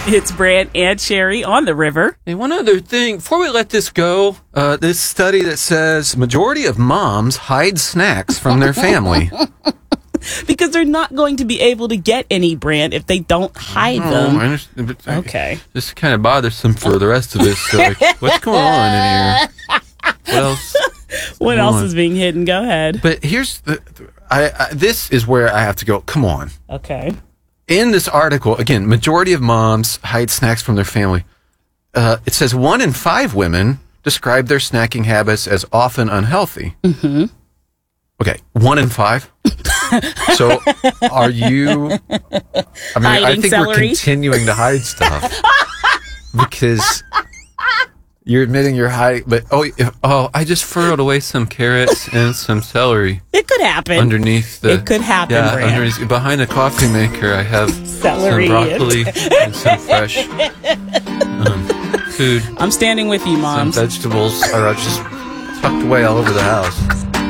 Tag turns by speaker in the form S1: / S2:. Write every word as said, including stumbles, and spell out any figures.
S1: It's Brant and Sherry on the river.
S2: And one other thing, before we let this go, uh, this study that says majority of moms hide snacks from their family.
S1: Because they're not going to be able to get any, Brant, if they don't hide
S2: Oh,
S1: them.
S2: I understand, but I-
S1: Okay.
S2: This is kind of bothersome for the rest of us. So like, what's going on in here? What else?
S1: What
S2: Come
S1: else
S2: on.
S1: is being hidden? Go ahead.
S2: But here's the, I, I this is where I have to go. Come on.
S1: Okay.
S2: In this article, again, majority of moms hide snacks from their family. Uh, it says one in five women describe their snacking habits as often unhealthy. Mm-hmm. Okay, one in five. So, are you? I mean, I
S1: Hiding
S2: think
S1: celery?
S2: we're continuing to hide stuff because you're admitting you're hiding. But oh, if, oh, I just furrowed away some carrots and some celery
S1: It could happen.
S2: underneath the.
S1: It could happen,
S2: Yeah,
S1: Brant.
S2: underneath, behind the coffee maker, I have
S1: Celery.
S2: some broccoli and some fresh um, food.
S1: I'm standing with you,
S2: Some
S1: Moms.
S2: vegetables are just tucked away all over the house.